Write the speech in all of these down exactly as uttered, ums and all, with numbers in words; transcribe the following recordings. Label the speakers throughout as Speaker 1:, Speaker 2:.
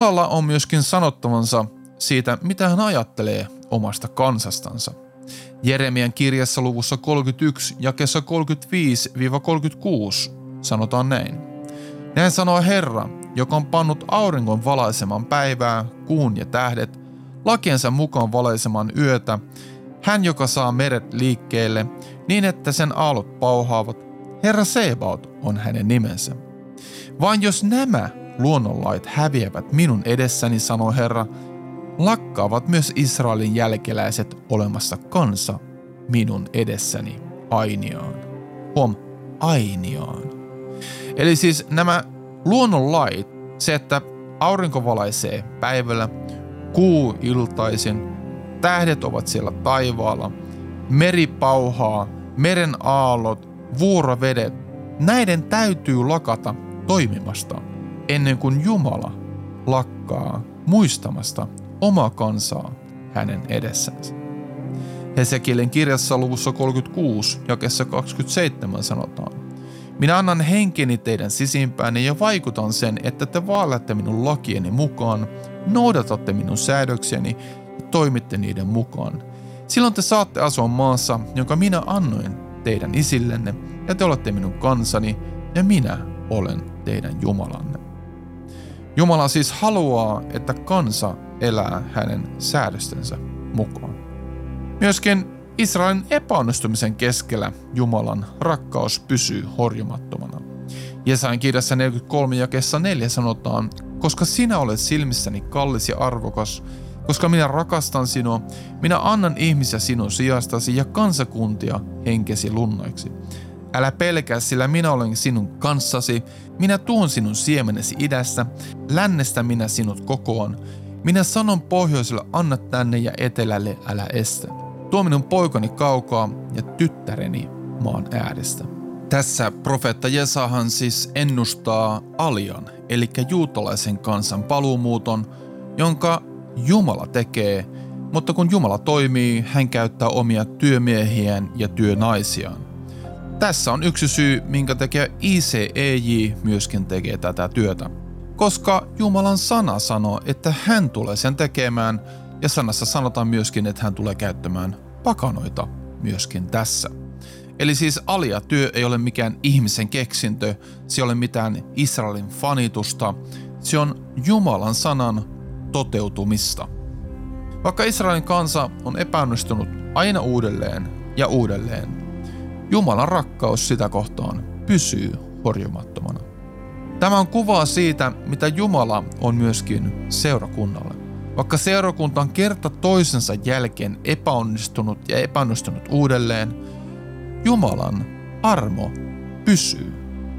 Speaker 1: Jumalalla on myöskin sanottavansa siitä, mitä hän ajattelee omasta kansastansa. Jeremian kirjassa luvussa kolmekymmentäyksi jakeessa kolmekymmentäviisi kolmekymmentäkuusi sanotaan näin. Näin sanoo Herra, joka on pannut auringon valaisemaan päivää, kuun ja tähdet, lakiensa mukaan valaisemaan yötä, hän joka saa meret liikkeelle, niin että sen aallot pauhaavat, Herra Sebaot on hänen nimensä. Vain jos nämä luonnonlait häviävät minun edessäni, sanoo Herra, lakkaavat myös Israelin jälkeläiset olemassa kansa minun edessäni ainiaan. Huom, ainiaan. Eli siis nämä luonnonlait, se että aurinko valaisee päivällä, kuu iltaisin, tähdet ovat siellä taivaalla, meri pauhaa, meren aallot, vuorovedet, näiden täytyy lakata toimimasta ennen kuin Jumala lakkaa muistamasta omaa kansaa hänen edessänsä. Hesekielin kirjassa luvussa kolmekymmentäkuusi jakeessa kaksikymmentäseitsemän sanotaan, minä annan henkeni teidän sisimpäänne ja vaikutan sen, että te vaalatte minun lakieni mukaan, noudatatte minun säädöksiäni ja toimitte niiden mukaan. Silloin te saatte asua maassa, jonka minä annoin teidän isillenne, ja te olette minun kansani, ja minä olen teidän Jumalanne. Jumala siis haluaa, että kansa elää hänen säädöstensä mukaan. Myöskin Israelin epäonnistumisen keskellä Jumalan rakkaus pysyy horjumattomana. Jesajan kirjassa neljäkymmentäkolme jakeessa neljä sanotaan, koska sinä olet silmissäni kallis ja arvokas, koska minä rakastan sinua, minä annan ihmisiä sinun sijastasi ja kansakuntia henkesi lunnaiksi. Älä pelkää, sillä minä olen sinun kanssasi, minä tuon sinun siemenesi idästä, lännestä minä sinut kokoan. Minä sanon pohjoiselle, anna tänne ja etelälle, älä estä. Tuo minun poikani kaukaa ja tyttäreni maan äärestä. Tässä profeetta Jesahan siis ennustaa Alian, eli juutalaisen kansan paluumuuton, jonka Jumala tekee, mutta kun Jumala toimii, hän käyttää omia työmiehiään ja työnaisiaan. Tässä on yksi syy, minkä takia I C E J myöskin tekee tätä työtä. Koska Jumalan sana sanoo, että hän tulee sen tekemään, ja sanassa sanotaan myöskin, että hän tulee käyttämään pakanoita myöskin tässä. Eli siis Alia-työ ei ole mikään ihmisen keksintö, se ei ole mitään Israelin fanitusta, se on Jumalan sanan toteutumista. Vaikka Israelin kansa on epäonnistunut aina uudelleen ja uudelleen, Jumalan rakkaus sitä kohtaan pysyy horjumattomana. Tämä on kuvaa siitä, mitä Jumala on myöskin seurakunnalle. Vaikka seurakunta on kerta toisensa jälkeen epäonnistunut ja epäonnistunut uudelleen, Jumalan armo pysyy.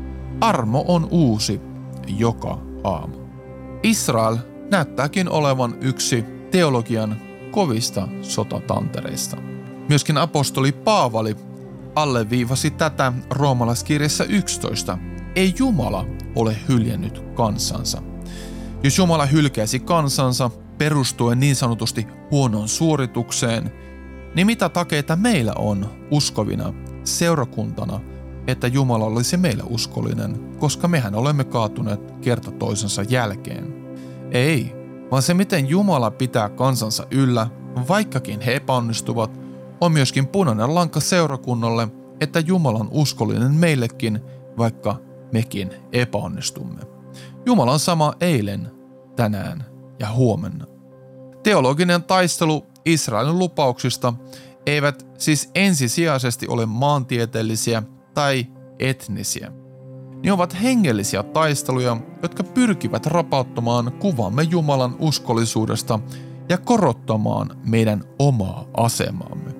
Speaker 1: Armo on uusi joka aamu. Israel näyttääkin olevan yksi teologian kovista sotatantereista. Myöskin apostoli Paavali alleviivasi tätä roomalaiskirjassa yksitoista. Ei Jumala ole hyljännyt kansansa. Jos Jumala hylkäisi kansansa perustuen niin sanotusti huonoon suoritukseen, niin mitä takeita meillä on uskovina seurakuntana, että Jumala olisi meille uskollinen, koska mehän olemme kaatuneet kerta toisensa jälkeen. Ei, vaan se miten Jumala pitää kansansa yllä, vaikkakin he epäonnistuvat, on myöskin punainen lanka seurakunnalle, että Jumala on uskollinen meillekin, vaikka mekin epäonnistumme. Jumala on sama eilen, tänään ja huomenna. Teologinen taistelu Israelin lupauksista eivät siis ensisijaisesti ole maantieteellisiä tai etnisiä. Ne ovat hengellisiä taisteluja, jotka pyrkivät rapauttamaan kuvamme Jumalan uskollisuudesta ja korottamaan meidän omaa asemaamme.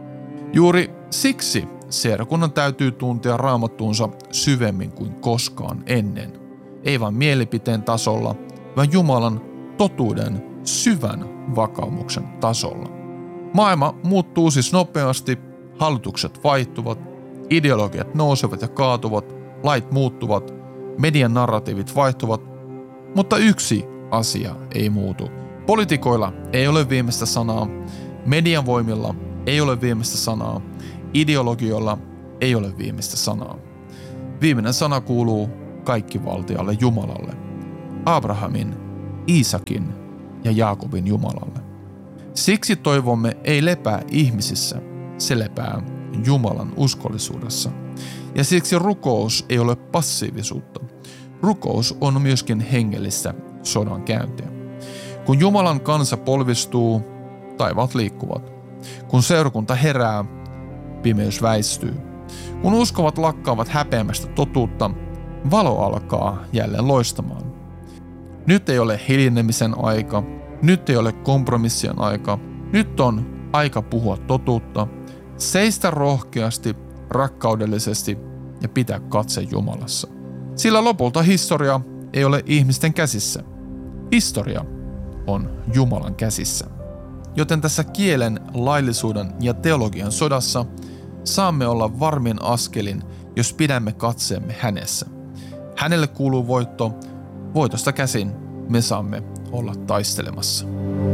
Speaker 1: Juuri siksi seurakunnan täytyy tuntea Raamattuunsa syvemmin kuin koskaan ennen. Ei vain mielipiteen tasolla, vaan Jumalan totuuden syvän vakaumuksen tasolla. Maailma muuttuu siis nopeasti, hallitukset vaihtuvat, ideologiat nousevat ja kaatuvat, lait muuttuvat, median narratiivit vaihtuvat, mutta yksi asia ei muutu. Poliitikoilla ei ole viimeistä sanaa, median voimilla ei ole viimeistä sanaa, ideologioilla ei ole viimeistä sanaa. Viimeinen sana kuuluu kaikkivaltialle Jumalalle, Abrahamin, Iisakin ja Jaakobin Jumalalle. Siksi toivomme ei lepää ihmisissä, se lepää Jumalan uskollisuudessa. Ja siksi rukous ei ole passiivisuutta. Rukous on myöskin hengellistä sodankäyntiä. Kun Jumalan kansa polvistuu, taivaat liikkuvat. Kun seurakunta herää, pimeys väistyy. Kun uskovat lakkaavat häpeämästä totuutta, valo alkaa jälleen loistamaan. Nyt ei ole hiljenemisen aika, nyt ei ole kompromissien aika, nyt on aika puhua totuutta, seistä rohkeasti, rakkaudellisesti ja pitää katse Jumalassa. Sillä lopulta historia ei ole ihmisten käsissä. Historia on Jumalan käsissä. Joten tässä kielen, laillisuuden ja teologian sodassa saamme olla varmin askelin, jos pidämme katseemme hänessä. Hänelle kuuluu voitto, voitosta käsin me saamme olla taistelemassa.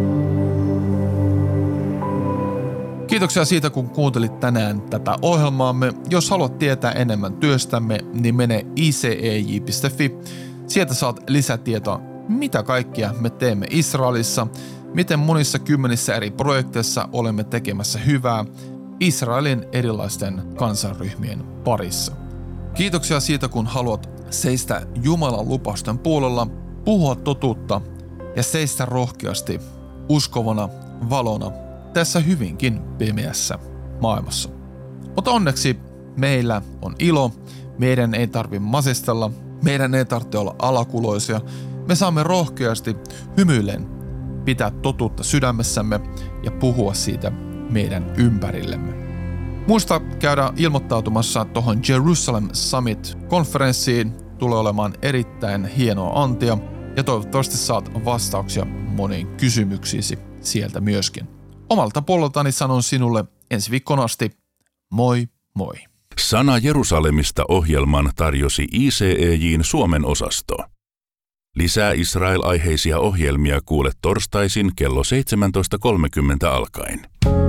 Speaker 1: Kiitoksia siitä, kun kuuntelit tänään tätä ohjelmaamme. Jos haluat tietää enemmän työstämme, niin mene i c e j piste f i. Sieltä saat lisätietoa, mitä kaikkia me teemme Israelissa, miten monissa kymmenissä eri projekteissa olemme tekemässä hyvää Israelin erilaisten kansanryhmien parissa. Kiitoksia siitä, kun haluat seistä Jumalan lupausten puolella, puhua totuutta ja seistä rohkeasti uskovana valona tässä hyvinkin pimeässä maailmassa. Mutta onneksi meillä on ilo, meidän ei tarvitse masistella, meidän ei tarvitse olla alakuloisia, me saamme rohkeasti hymyillen pitää totuutta sydämessämme ja puhua siitä meidän ympärillemme. Muista käydä ilmoittautumassa tuohon Jerusalem Summit-konferenssiin, tulee olemaan erittäin hienoa antia ja toivottavasti saat vastauksia moniin kysymyksiisi sieltä myöskin. Omalta puoleltani sanon sinulle ensi viikkoon asti, moi moi.
Speaker 2: Sana Jerusalemista -ohjelman tarjosi I C E J:n Suomen osasto. Lisää Israel-aiheisia ohjelmia kuule torstaisin kello seitsemäntoista kolmekymmentä alkaen.